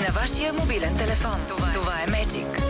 на вашия мобилен телефон. Това е Magic.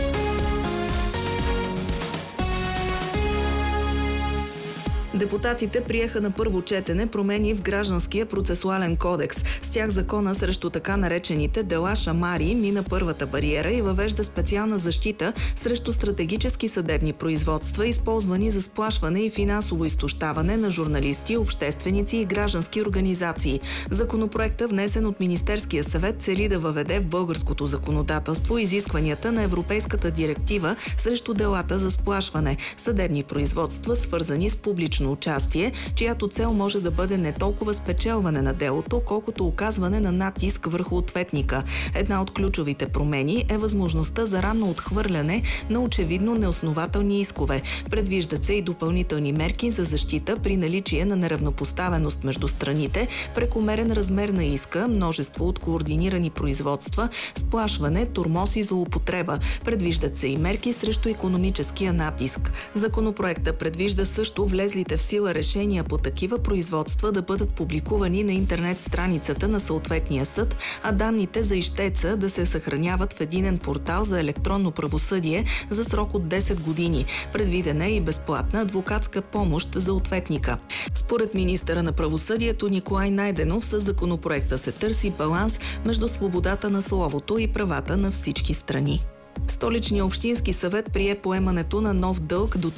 Депутатите приеха на първо четене промени в Гражданския процесуален кодекс. С тях закона срещу така наречените дела шамари мина първата бариера и въвежда специална защита срещу стратегически съдебни производства, използвани за сплашване и финансово изтощаване на журналисти, общественици и граждански организации. Законопроектът, внесен от Министерския съвет, цели да въведе в българското законодателство изискванията на Европейската директива срещу делата за сплашване, съдебни производства, свързани с публично участие, чиято цел може да бъде не толкова спечелване на делото, колкото оказване на натиск върху ответника. Една от ключовите промени е възможността за ранно отхвърляне на очевидно неоснователни искове. Предвиждат се и допълнителни мерки за защита при наличие на неравнопоставеност между страните, прекомерен размер на иска, множество от координирани производства, сплашване, тормоз и злоупотреба. Предвиждат се и мерки срещу икономическия натиск. Законопроектът предвижда също влезлите в сила решения по такива производства да бъдат публикувани на интернет страницата на съответния съд, а данните за ищеца да се съхраняват в единен портал за електронно правосъдие за срок от 10 години. Предвидена е и безплатна адвокатска помощ за ответника. Според министъра на правосъдието Николай Найденов, със законопроекта се търси баланс между свободата на словото и правата на всички страни. Столичният общински съвет прие поемането на нов дълг до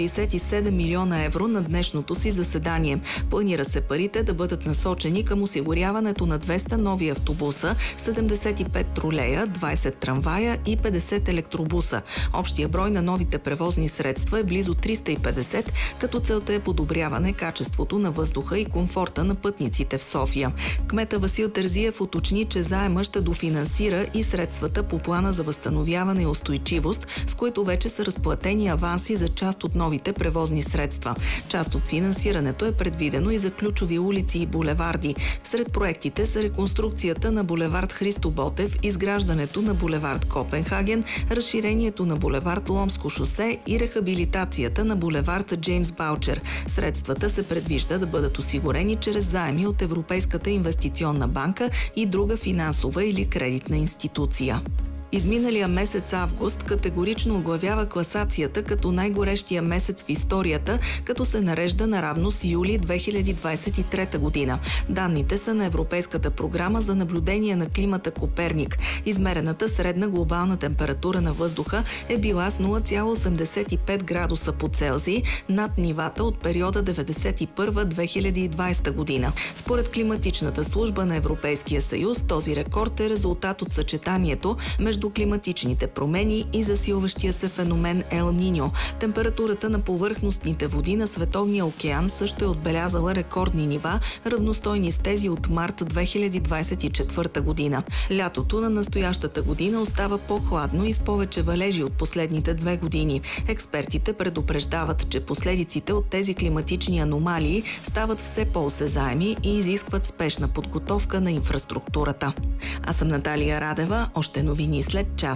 367 милиона евро на днешното си заседание. Планира се парите да бъдат насочени към осигуряването на 200 нови автобуса, 75 тролея, 20 трамвая и 50 електробуса. Общия брой на новите превозни средства е близо 350, като целта е подобряване качеството на въздуха и комфорта на пътниците в София. Кмета Васил Терзиев уточни, че заема ще дофинансира и средствата по плана за възстановяване и устойчивост, с които вече са разплатени аванси за част от новите превозни средства. Част от финансирането е предвидено и за ключови улици и булеварди. Сред проектите са реконструкцията на булевард Христо Ботев, изграждането на булевард Копенхаген, разширението на булевард Ломско шосе и рехабилитацията на булевард Джеймс Баучер. Средствата се предвижда да бъдат осигурени чрез заеми от Европейската инвестиционна банка и друга финансова или кредитна институция. Изминалия месец август категорично оглавява класацията като най-горещия месец в историята, като се нарежда наравно с юли 2023 година. Данните са на Европейската програма за наблюдение на климата Коперник. Измерената средна глобална температура на въздуха е била с 0,85 градуса по Целзий над нивата от периода 1991-2020 година. Според климатичната служба на Европейския съюз, този рекорд е резултат от съчетанието между климатичните промени и засилващия се феномен Ел Ниньо. Температурата на повърхностните води на Световния океан също е отбелязала рекордни нива, равностойни с тези от март 2024 година. Лятото на настоящата година остава по-хладно и с повече валежи от последните 2 години. Експертите предупреждават, че последиците от тези климатични аномалии стават все по-осезаеми и изискват спешна подготовка на инфраструктурата. Аз съм Наталия Радева. Още новини след час.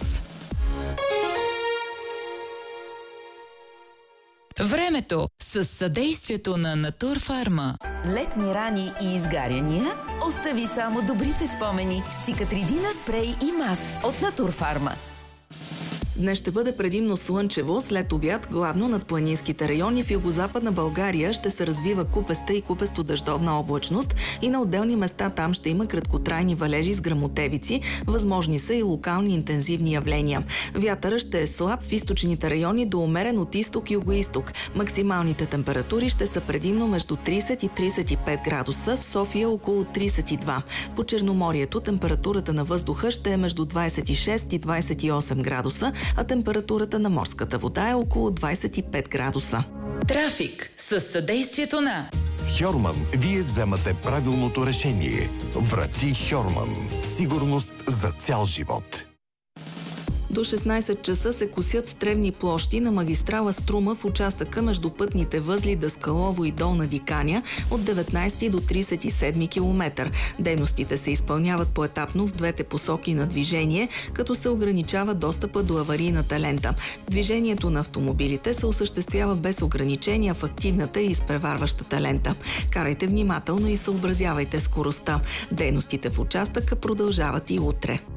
Времето с съдействието на Натурфарма. Летни рани и изгаряния? Остави само добрите спомени с Циcatrидина спрей и мас от Натурфарма. Днес ще бъде предимно слънчево, след обяд главно над планинските райони в югозападна България ще се развива купеста и купесто-дъждовна облачност и на отделни места там ще има краткотрайни валежи с гръмотевици, възможни са и локални интензивни явления. Вятъра ще е слаб в източните райони до умерен от изток-югоизток. Максималните температури ще са предимно между 30 и 35 градуса, в София около 32. По Черноморието температурата на въздуха ще е между 26 и 28 градуса, а температурата на морската вода е около 25 градуса. Трафик с съдействието на Хьорман вие вземате правилното решение. Врати Хьорман. Сигурност за цял живот. До 16 часа се косят тревни площи на магистрала Струма в участъка между пътните възли Даскалово и Долна Диканя от 19 до 37 км. Дейностите се изпълняват поетапно в двете посоки на движение, като се ограничава достъпа до аварийната лента. Движението на автомобилите се осъществява без ограничения в активната и изпреварващата лента. Карайте внимателно и съобразявайте скоростта. Дейностите в участъка продължават и утре.